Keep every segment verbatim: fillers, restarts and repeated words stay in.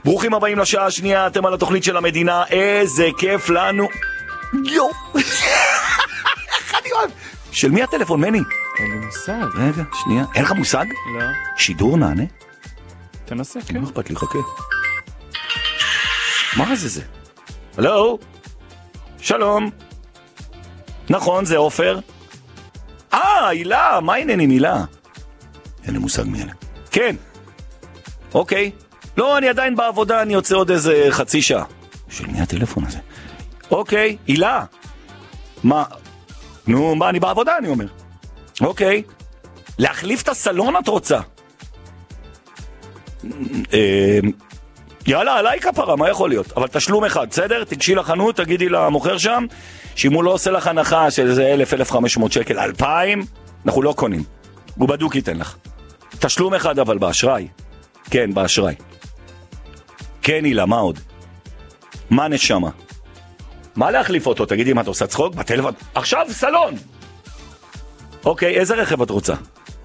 ברוכים הבאים לשעה השנייה, אתם על התוכנית של המדינה, איזה כיף לנו. יו. איך אני אוהב. של מי הטלפון, מני? אין לי מושג. רגע, שנייה. אין לך מושג? לא. שידור נענה? תנסה, כן. מה אכפת לי, חכה. מה זה זה? הלו? שלום. נכון, זה עופר. אה, הילה, מה העניינים, הילה? אין לי מושג מי אלה. כן. אוקיי. לא, אני עדיין בעבודה, אני יוצא עוד איזה חצי שעה. של מי הטלפון הזה? אוקיי, הילה. מה? נו, מה, אני בעבודה, אני אומר. אוקיי. להחליף את הסלון את רוצה? אה... יאללה, עליי כפרה, מה יכול להיות? אבל תשלום אחד, בסדר? תגשי לחנות, תגידי למוכר שם, שאם הוא לא עושה לך הנחה של איזה אלף, אלף חמש מאות שקל, אלפיים, אנחנו לא קונים. הוא בדוק ייתן לך. תשלום אחד אבל באשראי. כן, באשראי. כן, הילה, מה עוד? מה נשמה? מה להחליף אותו? תגידי אם את עושה צחוק בטלפון. עכשיו סלון! אוקיי, איזה רכב את רוצה?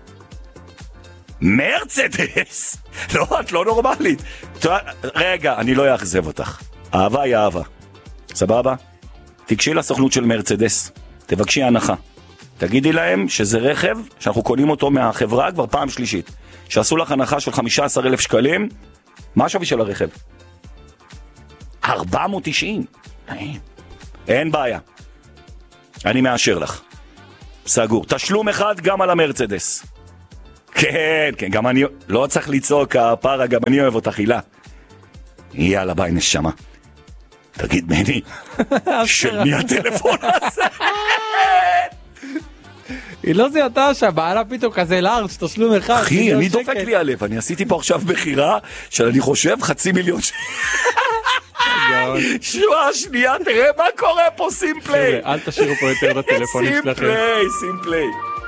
מרצדס! לא, את לא נורמלית. רגע, אני לא אאכזב אותך. אהבה היא אהבה. סבבה? תגשי לסוכנות של מרצדס. תבקשי הנחה. תגידי להם שזה רכב שאנחנו קונים אותו מהחברה כבר פעם שלישית. שעשו לך הנחה של חמישה עשר אלף שקלים. מה השווי של הרכב? ארבע מאות תשעים. אין בעיה. אני מאשר לך. סגור. תשלום אחד גם על המרצדס. כן, כן, גם אני... לא צריך לצעוק, הפרה, גם אני אוהב אותך, הילה. יאללה, ביי, נשמה. תגיד, מני, של מי הטלפון הזה? היא לא זיהתה שהבעלה פתאום כזה לארג' תשלום אחד. אחי, אני דופק לי הלב. אני עשיתי פה עכשיו בחירה של, אני חושב, חצי מיליון שקל. שעה שנייה, תראה מה קורה פה, סימפליי. אל תשאירו פה יותר בטלפונים שלכם. סימפליי, סימפליי.